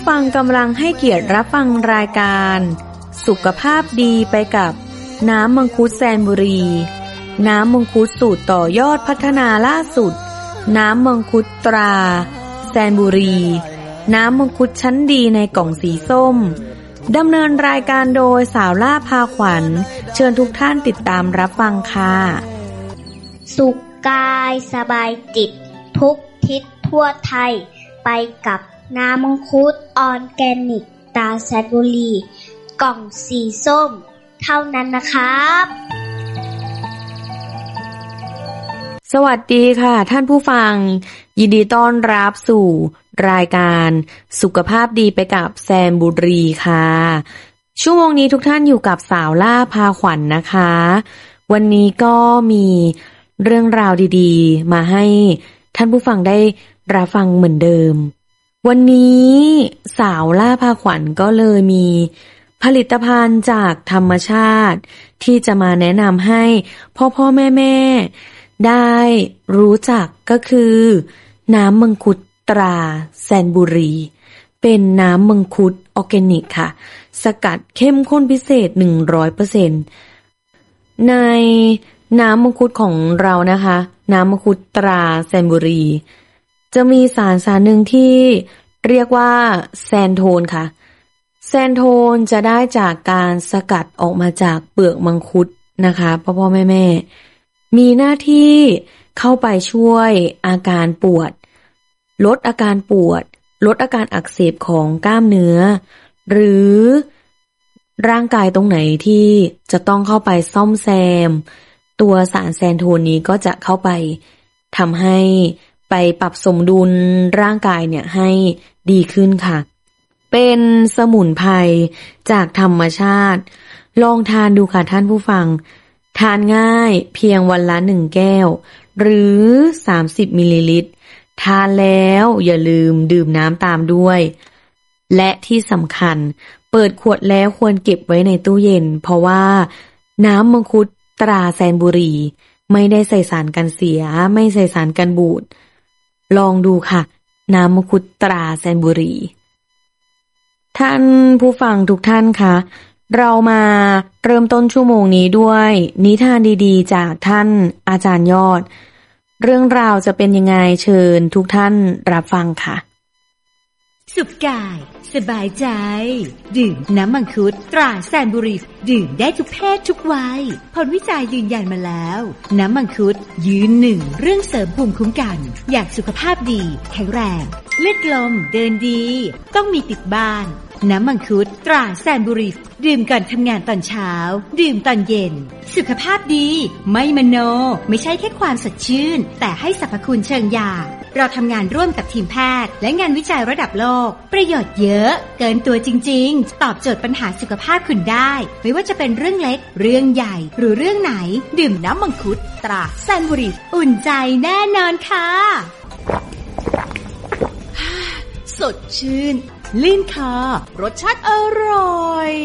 ฟังกำลังให้เกียรติรับฟังรายการสุขภาพดีไปกับน้ำมังคุดแซนบุรีน้ำมังคุดสูตรต่อยอดพัฒนาล่าสุดน้ำมังคุดตราแซนบุรีน้ำมังคุดชั้นดีในกล่องสีส้มดำเนินรายการโดยสาวล่าพาขวัญเชิญทุกท่านติดตามรับฟังค่ะสุขกายสบายจิตทุกทิศทั่วไทยไปกับน้ำมังคุดออร์แกนิกตราแซนบุรีกล่องสีส้มเท่านั้นนะครับสวัสดีค่ะท่านผู้ฟังยินดีต้อนรับสู่รายการสุขภาพดีไปกับแซมบุรีค่ะชั่วโมงนี้ทุกท่านอยู่กับสาวล่าพาขวัญ นะคะวันนี้ก็มีเรื่องราวดีๆมาให้ท่านผู้ฟังได้รับฟังเหมือนเดิมวันนี้สาวล่าพาขวัญก็เลยมีผลิตภัณฑ์จากธรรมชาติที่จะมาแนะนำให้พ่อแม่ได้รู้จักก็คือน้ำมังคุดตราแซนบุรีเป็นน้ำมังคุดออร์แกนิกค่ะสกัดเข้มข้นพิเศษ 100% ในน้ำมังคุดของเรานะคะน้ำมังคุดตราแซนบุรีจะมีสารหนึ่งที่เรียกว่าแซนโทนค่ะแซนโทนจะได้จากการสกัดออกมาจากเปลือกมังคุดนะคะพ่อแม่มีหน้าที่เข้าไปช่วยอาการปวดลดอาการปวดลดอาการอักเสบของกล้ามเนื้อหรือร่างกายตรงไหนที่จะต้องเข้าไปซ่อมแซมตัวสารแซนโทนนี้ก็จะเข้าไปทำให้ไปปรับสมดุลร่างกายเนี่ยให้ดีขึ้นค่ะเป็นสมุนไพรจากธรรมชาติลองทานดูค่ะท่านผู้ฟังทานง่ายเพียงวันละ1แก้วหรือ30มิลลิลิตรทานแล้วอย่าลืมดื่มน้ำตามด้วยและที่สำคัญเปิดขวดแล้วควรเก็บไว้ในตู้เย็นเพราะว่าน้ำมังคุดตราแซนบุรีไม่ได้ใส่สารกันเสียไม่ใส่สารกันบูดลองดูค่ะน้ำมังคุดตราแซนบุรีท่านผู้ฟังทุกท่านคะเรามาเริ่มต้นชั่วโมงนี้ด้วยนิทานดีๆจากท่านอาจารย์ยอดเรื่องราวจะเป็นยังไงเชิญทุกท่านรับฟังค่ะสุขกายสบายใจดื่มน้ำมังคุดตราแซนบุรีดื่มได้ทุกเพศทุกวัยผลวิจัยยืนยันมาแล้วน้ำมังคุดยืนหนึ่งเรื่องเสริมภูมิคุ้มกันอยากสุขภาพดีแข็งแรงเลือดลมเดินดีต้องมีติดบ้านน้ำมังคุดตราแซนบุรีดื่มก่อนทำงานตอนเช้าดื่มตอนเย็นสุขภาพดีไม่มโนไม่ใช่แค่ความสดชื่นแต่ให้สรรพคุณเชิงยาเราทำงานร่วมกับทีมแพทย์และงานวิจัยระดับโลกประโยชน์เยอะเกินตัวจริงๆตอบโจทย์ปัญหาสุขภาพคุณได้ไม่ว่าจะเป็นเรื่องเล็กเรื่องใหญ่หรือเรื่องไหนดื่มน้ำมังคุดตราแซนบุรีอุ่นใจแน่นอนค่ะสดชื่นลื่นคอรสชาติอร่อย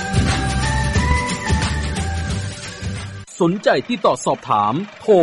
สนใจที่ต่อสอบถามโทร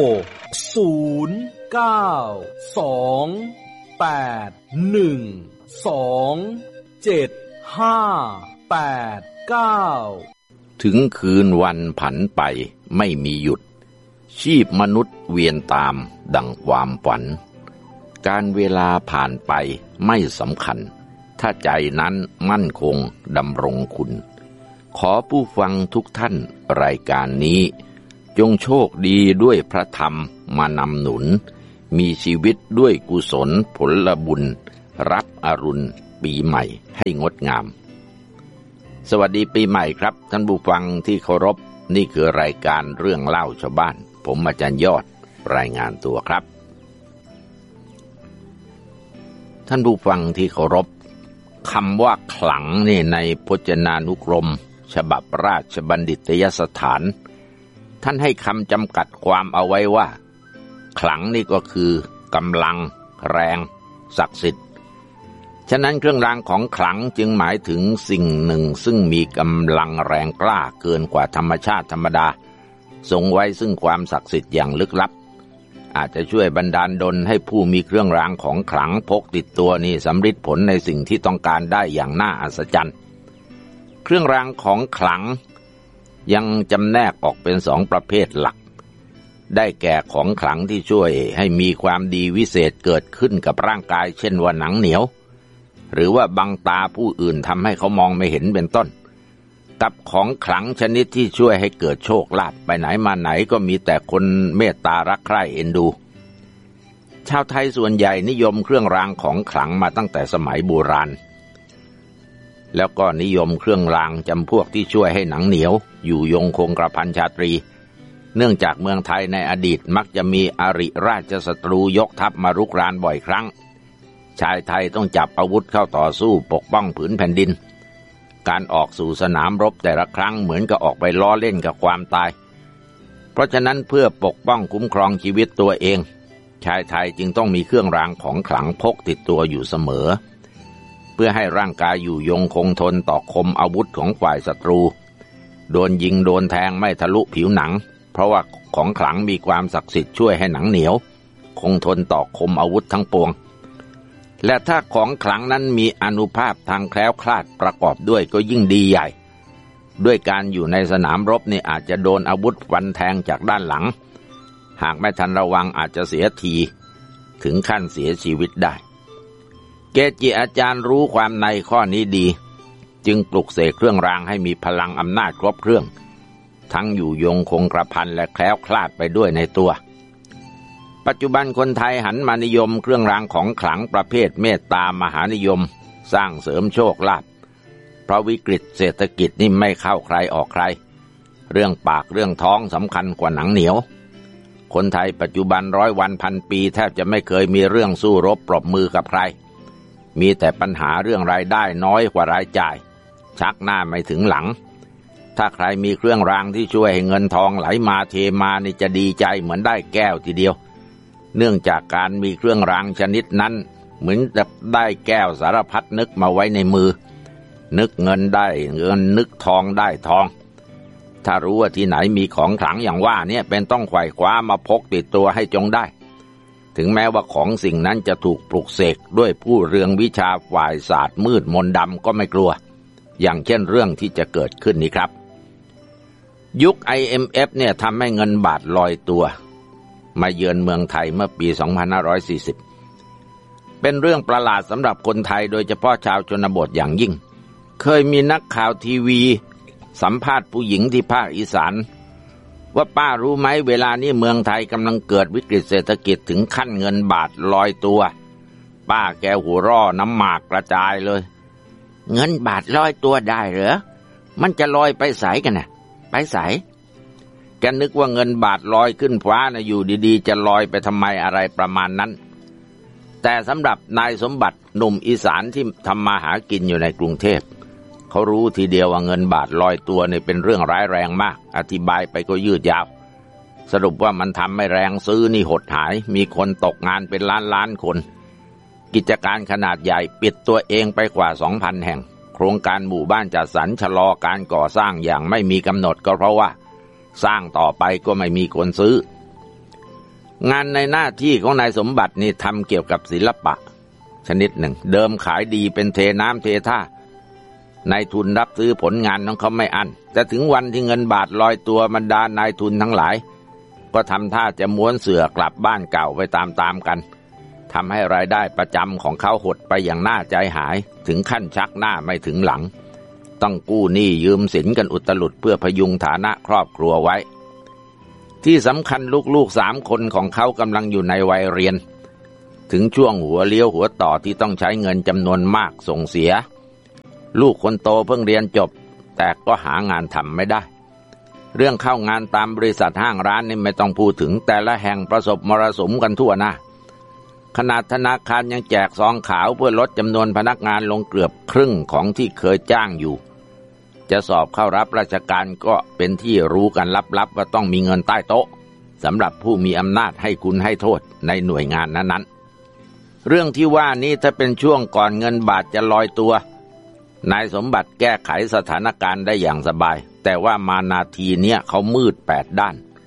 0928127589ถึงคืนวันผันไปไม่มีหยุดชีพมนุษย์เวียนตามดังความฝันการเวลาผ่านไปไม่สำคัญถ้าใจนั้นมั่นคงดำรงคุณขอผู้ฟังทุกท่านรายการนี้จงโชคดีด้วยพระธรรมมานำหนุนมีชีวิตด้วยกุศลผลบุญรับอรุณปีใหม่ให้งดงามสวัสดีปีใหม่ครับท่านผู้ฟังที่เคารพนี่คือรายการเรื่องเล่าชาวบ้านผมอาจารย์ยอดรายงานตัวครับท่านผู้ฟังที่เคารพคำว่าขลังนี่ในพจนานุกรมฉบับราชบัณฑิตยสถานท่านให้คำจำกัดความเอาไว้ว่าขลังนี่ก็คือกำลังแรงศักดิ์สิทธิ์ฉะนั้นเครื่องรางของขลังจึงหมายถึงสิ่งหนึ่งซึ่งมีกำลังแรงกล้าเกินกว่าธรรมชาติธรรมดาทรงไว้ซึ่งความศักดิ์สิทธิ์อย่างลึกลับอาจจะช่วยบันดาลดลให้ผู้มีเครื่องรางของขลังพกติดตัวนี่สำฤทธิ์ผลในสิ่งที่ต้องการได้อย่างน่าอัศจรรย์เครื่องรางของขลังยังจำแนกออกเป็นสองประเภทหลักได้แก่ของขลังที่ช่วยให้มีความดีวิเศษเกิดขึ้นกับร่างกายเช่นว่าหนังเหนียวหรือว่าบังตาผู้อื่นทำให้เขามองไม่เห็นเป็นต้นกับของขลังชนิดที่ช่วยให้เกิดโชคลาภไปไหนมาไหนก็มีแต่คนเมตตารักใคร่เอ็นดูชาวไทยส่วนใหญ่นิยมเครื่องรางของขลังมาตั้งแต่สมัยโบราณแล้วก็นิยมเครื่องรางจำพวกที่ช่วยให้หนังเหนียวอยู่ยงคงกระพันชาตรีเนื่องจากเมืองไทยในอดีตมักจะมีอริราชศัตรูยกทัพมารุกรานบ่อยครั้งชายไทยต้องจับอาวุธเข้าต่อสู้ปกป้องผืนแผ่นดินการออกสู่สนามรบแต่ละครั้งเหมือนกับออกไปล้อเล่นกับความตายเพราะฉะนั้นเพื่อปกป้องคุ้มครองชีวิตตัวเองชายไทยจึงต้องมีเครื่องรางของขลังพกติดตัวอยู่เสมอเพื่อให้ร่างกายอยู่ยงคงทนต่อคมอาวุธของฝ่ายศัตรูโดนยิงโดนแทงไม่ทะลุผิวหนังเพราะว่าของขลังมีความศักดิ์สิทธิ์ช่วยให้หนังเหนียวคงทนต่อคมอาวุธทั้งปวงและถ้าของขลังนั้นมีอานุภาพทางแคล้วคลาดประกอบด้วยก็ยิ่งดีใหญ่ด้วยการอยู่ในสนามรบนี่อาจจะโดนอาวุธฟันแทงจากด้านหลังหากไม่ทันระวังอาจจะเสียทีถึงขั้นเสียชีวิตได้เกจิอาจารย์รู้ความในข้อนี้ดีจึงปลุกเสกเครื่องรางให้มีพลังอำนาจครบเครื่องทั้งอยู่ยงคงกระพันและแคล้วคลาดไปด้วยในตัวปัจจุบันคนไทยหันมานิยมเครื่องรางของขลังประเภทเมตตามหานิยมสร้างเสริมโชคลาภเพราะวิกฤตเศรษฐกิจนี่ไม่เข้าใครออกใครเรื่องปากเรื่องท้องสำคัญกว่าหนังเหนียวคนไทยปัจจุบัน100 วันพันปีแทบจะไม่เคยมีเรื่องสู้รบปรบมือกับใครมีแต่ปัญหาเรื่องรายได้น้อยกว่ารายจ่ายชักหน้าไม่ถึงหลังถ้าใครมีเครื่องรางที่ช่วยให้เงินทองไหลมาเทมานี่จะดีใจเหมือนได้แก้วทีเดียวเนื่องจากการมีเครื่องรางชนิดนั้นเหมือนจะได้แก้วสารพัดนึกมาไว้ในมือนึกเงินได้เงินนึกทองได้ทองถ้ารู้ว่าที่ไหนมีของขลังอย่างว่าเนี่ยเป็นต้องไขว่คว้ามาพกติดตัวให้จงได้ถึงแม้ว่าของสิ่งนั้นจะถูกปลุกเสกด้วยผู้เรืองวิชาฝ่ายศาสตร์มืดมนต์ดำก็ไม่กลัวอย่างเช่นเรื่องที่จะเกิดขึ้นนี้ครับยุค IMF เนี่ยทำให้เงินบาทลอยตัวมาเยือนเมืองไทยเมื่อปี 2540 เป็นเรื่องประหลาดสำหรับคนไทยโดยเฉพาะชาวชนบทอย่างยิ่งเคยมีนักข่าวทีวีสัมภาษณ์ผู้หญิงที่ภาคอีสานว่าป้ารู้ไหมเวลานี้เมืองไทยกำลังเกิดวิกฤตเศรษฐกิจถึงขั้นเงินบาทลอยตัวป้าแกหัวร่อน้ำหมากกระจายเลยเงินบาทลอยตัวได้เหรอมันจะลอยไปไสกันน่ะไปไสแกนึกว่าเงินบาทลอยขึ้นฟ้านะอยู่ดีๆจะลอยไปทำไมอะไรประมาณนั้นแต่สำหรับนายสมบัติหนุ่มอีสานที่ทำมาหากินอยู่ในกรุงเทพเขารู้ทีเดียวว่าเงินบาทลอยตัวเนี่ยเป็นเรื่องร้ายแรงมากอธิบายไปก็ยืดยาวสรุปว่ามันทำให้แรงซื้อนี่หดหายมีคนตกงานเป็นล้านคนกิจการขนาดใหญ่ปิดตัวเองไปกว่า 2,000 แห่งโครงการหมู่บ้านจัดสรรชะลอการก่อสร้างอย่างไม่มีกำหนดก็เพราะว่าสร้างต่อไปก็ไม่มีคนซื้องานในหน้าที่ของนายสมบัตินี่ทำเกี่ยวกับศิลปะชนิดหนึ่งเดิมขายดีเป็นเทน้ำเทท่านายทุนรับซื้อผลงานของเขาไม่อั้นแต่ถึงวันที่เงินบาทลอยตัวบรรดานายทุนทั้งหลายก็ทำท่าจะม้วนเสื่อกลับบ้านเก่าไปตามกันทำให้รายได้ประจำของเขาหดไปอย่างน่าใจหายถึงขั้นชักหน้าไม่ถึงหลังต้องกู้หนี้ยืมสินกันอุตลุดเพื่อพยุงฐานะครอบครัวไว้ที่สำคัญลูกๆ3 คนของเขากำลังอยู่ในวัยเรียนถึงช่วงหัวเลี้ยวหัวต่อที่ต้องใช้เงินจำนวนมากส่งเสียลูกคนโตเพิ่งเรียนจบแต่ก็หางานทำไม่ได้เรื่องเข้างานตามบริษัทห้างร้านนี่ไม่ต้องพูดถึงแต่ละแห่งประสบมรสุมกันทั่วหน้าขนาดธนาคารยังแจกซองขาวเพื่อลดจำนวนพนักงานลงเกือบครึ่งของที่เคยจ้างอยู่จะสอบเข้ารับราชการก็เป็นที่รู้กันลับๆว่าต้องมีเงินใต้โต๊ะสำหรับผู้มีอำนาจให้คุณให้โทษในหน่วยงานนั้นๆเรื่องที่ว่านี้ถ้าเป็นช่วงก่อนเงินบาทจะลอยตัวนายสมบัติแก้ไขสถานการณ์ได้อย่างสบายแต่ว่ามานาทีเนี้ยเขามืด8 ด้าน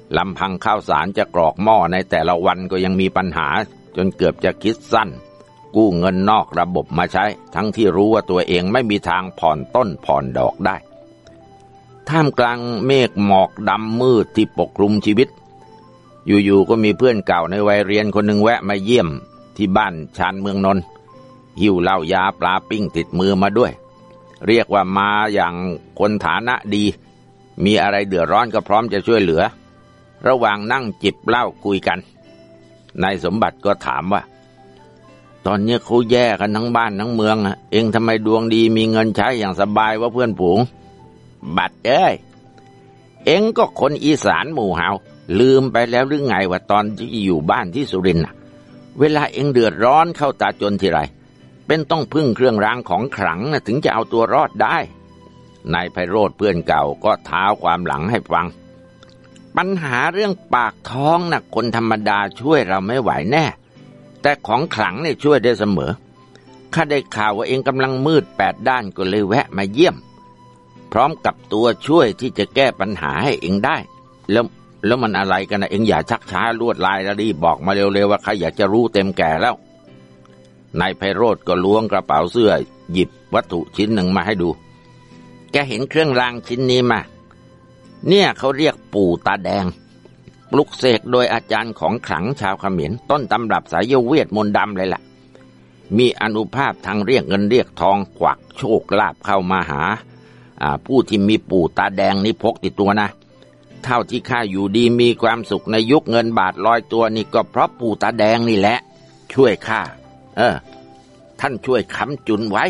ลำพังข้าวสารจะกรอกหม้อในแต่ละวันก็ยังมีปัญหาจนเกือบจะคิดสั้นกู้เงินนอกระบบมาใช้ทั้งที่รู้ว่าตัวเองไม่มีทางผ่อนต้นผ่อนดอกได้ท่ามกลางเมฆหมอกดำมืดที่ปกคลุมชีวิตอยู่ๆก็มีเพื่อนเก่าในวัยเรียนคนหนึ่งแวะมาเยี่ยมที่บ้านชานเมืองนนท์หิ้วเหล้ายาปลาปิ้งติดมือมาด้วยเรียกว่ามาอย่างคนฐานะดีมีอะไรเดือดร้อนก็พร้อมจะช่วยเหลือระหว่างนั่งจิบเหล้าคุยกันนายสมบัติก็ถามว่าตอนนี้เขาแย่กันทั้งบ้านทั้งเมืองเองทำไมดวงดีมีเงินใช้อย่างสบายวะเพื่อนฝูงบัดเอ้ยเองก็คนอีสานหมู่เฮาลืมไปแล้วหรือไงว่าตอนที่อยู่บ้านที่สุรินทร์เวลาเองเดือดร้อนเข้าตาจนทีไรเป็นต้องพึ่งเครื่องรางของขลังถึงจะเอาตัวรอดได้นายไพโรธเพื่อนเก่าก็ท้าวความหลังให้ฟังปัญหาเรื่องปากท้องคนธรรมดาช่วยเราไม่ไหวแน่แต่ของขลังช่วยได้เสมอข้าได้ข่าวว่าเองกำลังมืด8 ด้านก็เลยแวะมาเยี่ยมพร้อมกับตัวช่วยที่จะแก้ปัญหาให้เองได้แล้วมันอะไรกันเองอย่าชักช้าลวดลายแล้วรีบบอกมาเร็วๆว่าข้าอยากจะรู้เต็มแก่แล้วนายไพโรธก็ล้วงกระเป๋าเสื้อหยิบวัตถุชิ้นหนึ่งมาให้ดูแกเห็นเครื่องรางชิ้นนี้มาเนี่ยเขาเรียกปู่ตาแดงปลุกเสกโดยอาจารย์ของขลังชาวเขมรต้นตำรับสายเวทมนต์ดำเลยล่ะมีอานุภาพทางเรียกเงินเรียกทองกวักโชคลาภเข้ามาหาผู้ที่มีปู่ตาแดงนี่พกติดตัวนะเท่าที่ข้าอยู่ดีมีความสุขในยุคเงินบาทลอยตัวนี่ก็เพราะปู่ตาแดงนี่แหละช่วยข้าท่านช่วยค้ำจุนไว้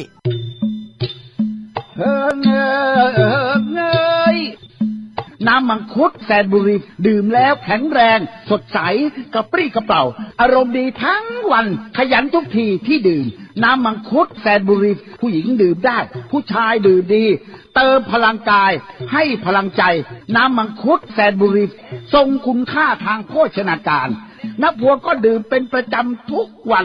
น้ำมังคุดแสนบุรีดื่มแล้วแข็งแรงสดใสกระปรี้กระเปร่าอารมณ์ดีทั้งวันขยันทุกทีที่ดื่มน้ำมังคุดแสนบุรีผู้หญิงดื่มได้ผู้ชายดื่มดีเติมพลังกายให้พลังใจน้ำมังคุดแสนบุรีทรงคุณค่าทางโภชนาการนักพวงก็ดื่มเป็นประจำทุกวัน